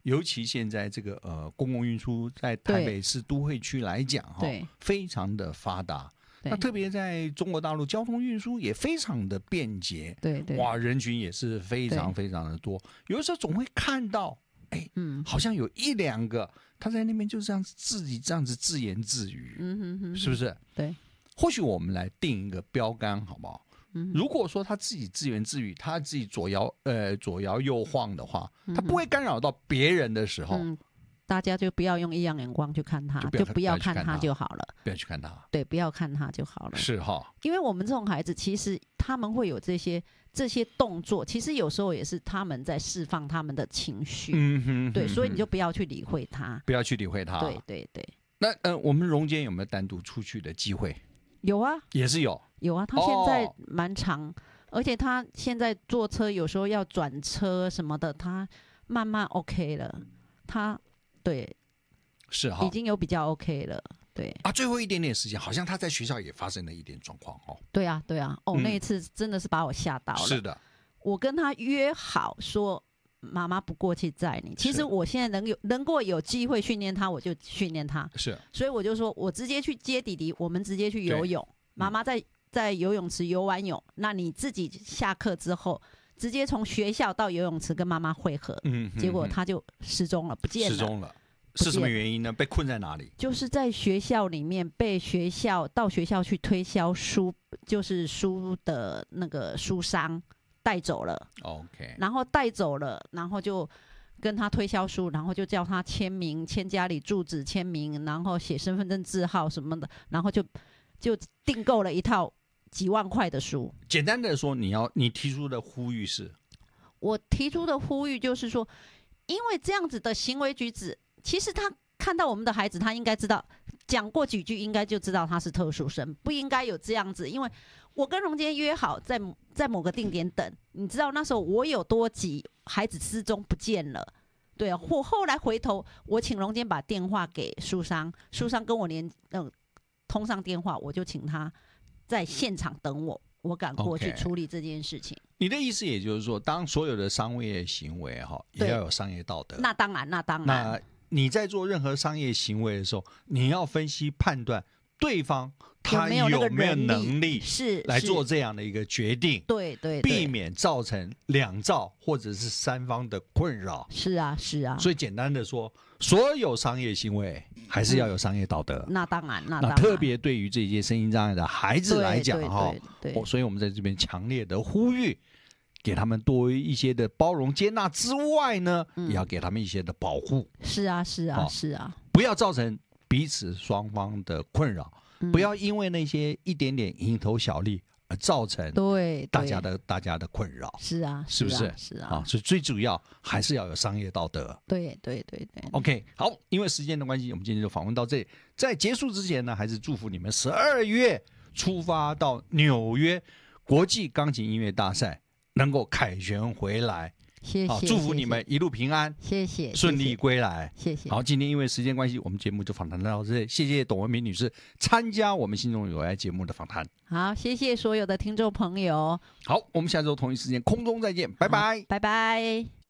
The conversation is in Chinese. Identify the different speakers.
Speaker 1: 尤其现在这个公共运输在台北市都会区来讲非常的发达。那特别在中国大陆，交通运输也非常的便捷，
Speaker 2: 对，
Speaker 1: 哇，人群也是非常非常的多。有的时候总会看到，好像有一两个他在那边就这样自己这样子自言自语，是不是？
Speaker 2: 对，
Speaker 1: 或许我们来定一个标杆，好不好？如果说他自己自言自语，他自己左摇右晃的话，他不会干扰到别人的时候。
Speaker 2: 大家就不要用异样眼光去看他，就不要看他就好了。
Speaker 1: 不要去看他，
Speaker 2: 对，不要看他就好了。
Speaker 1: 是哈，
Speaker 2: 因为我们这种孩子，其实他们会有这些动作，其实有时候也是他们在释放他们的情绪。对，所以你就不要去理会他，
Speaker 1: 不要去理会他。
Speaker 2: 对对对。
Speaker 1: 那我们荣坚有没有单独出去的机会？
Speaker 2: 有啊，
Speaker 1: 也是有
Speaker 2: 啊。他现在蛮长，而且他现在坐车有时候要转车什么的，他慢慢 OK 了。他对，
Speaker 1: 是哈，
Speaker 2: 已经有比较 OK 了，对
Speaker 1: 啊。最后一点点时间，好像他在学校也发生了一点状况哦。
Speaker 2: 对啊，那一次真的是把我吓到了。
Speaker 1: 是的，
Speaker 2: 我跟他约好说，妈妈不过去载你。其实我现在能够有机会训练他，我就训练他。
Speaker 1: 是，
Speaker 2: 所以我就说我直接去接弟弟，我们直接去游泳。妈妈在游泳池游完泳，那你自己下课之后。直接从学校到游泳池跟妈妈会合，结果他就失踪了，不见了。
Speaker 1: 失踪了，是什么原因呢？被困在哪里？
Speaker 2: 就是在学校里面被到学校去推销书，就是书的那个书商带走了。
Speaker 1: OK，
Speaker 2: 然后带走了，然后就跟他推销书，然后就叫他签名、签家里住址、签名，然后写身份证字号什么的，然后就订购了一套。几万块的书。
Speaker 1: 简单的说，你提出的呼吁是？
Speaker 2: 我提出的呼吁就是说，因为这样子的行为举止，其实他看到我们的孩子，他应该知道，讲过几句应该就知道他是特殊生，不应该有这样子。因为我跟荣坚约好在某个定点等，你知道那时候我有多急，孩子失踪不见了。对啊，后来回头，我请荣坚把电话给书商，书商跟我通上电话，我就请他。在现场等我赶过去处理这件事情。
Speaker 1: 你的意思也就是说，当所有的商业行为也要有商业道德。
Speaker 2: 那当然。
Speaker 1: 那你在做任何商业行为的时候，你要分析判断对方他有没有能力来做这样的一个决定。
Speaker 2: 对，
Speaker 1: 避免造成两造或者是三方的困扰。
Speaker 2: 是啊。
Speaker 1: 所以简单的说，所有商业行为还是要有商业道德。
Speaker 2: 那当然。
Speaker 1: 那特别对于这些身心障碍的孩子来讲所以我们在这边强烈的呼吁，给他们多一些的包容接纳之外呢，也要给他们一些的保护。
Speaker 2: 是啊。
Speaker 1: 不要造成彼此双方的困扰，不要因为那些一点点蝇头小利而造成大家的困扰。
Speaker 2: 是啊，
Speaker 1: 是不是？
Speaker 2: 是啊。
Speaker 1: 所以最主要还是要有商业道德。
Speaker 2: 对。
Speaker 1: OK， 好，因为时间的关系，我们今天就访问到这里。在结束之前呢，还是祝福你们12月出发到纽约国际钢琴音乐大赛能够凯旋回来。
Speaker 2: 谢谢，
Speaker 1: 祝福你们一路平安，
Speaker 2: 谢谢，
Speaker 1: 顺利归来，
Speaker 2: 谢谢。
Speaker 1: 好，今天因为时间关系，我们节目就访谈到这里。谢谢董文明女士参加我们心中有爱节目的访谈。
Speaker 2: 好，谢谢所有的听众朋友。
Speaker 1: 好，我们下周同一时间空中再见，拜拜，
Speaker 2: 拜拜。